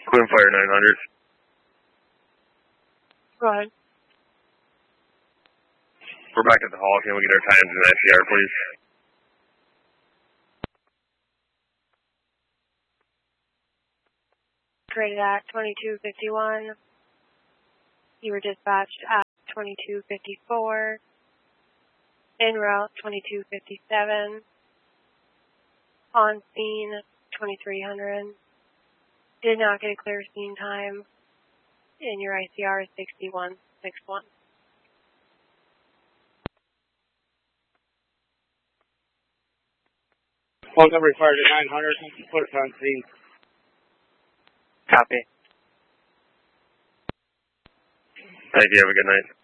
Twin Fire 900. Go ahead. We're back at the hall. Can we get our times in ICR, please? Created at 2251. You were dispatched at 2254. En route 2257. On scene 2300. Did not get a clear scene time. And your ICR is 6161. Phone number required at 900. Put it on scene. Copy. Thank you. Have a good night.